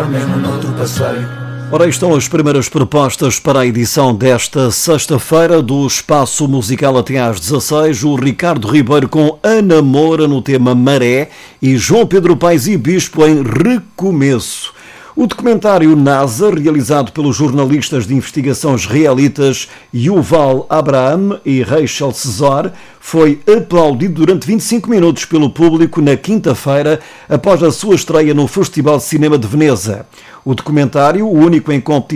estar mesmo noutro passeio. Ora, aí estão as primeiras propostas para a edição desta sexta-feira do Espaço Musical até às 16. O Ricardo Ribeiro com Ana Moura no tema Maré e João Pedro Paes e Bispo em Recomeço. O documentário NASA, realizado pelos jornalistas de investigação israelitas Yuval Abraham e Rachel Cesar, foi aplaudido durante 25 minutos pelo público na quinta-feira, após a sua estreia no Festival de Cinema de Veneza. O documentário, o único em competição